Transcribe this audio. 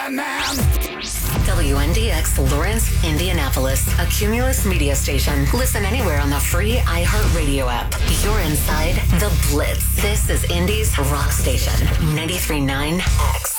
WNDX Lawrence, Indianapolis, a Cumulus media station. Listen anywhere on the free iHeartRadio app. You're inside the Blitz. This is Indy's rock station, 93.9 X.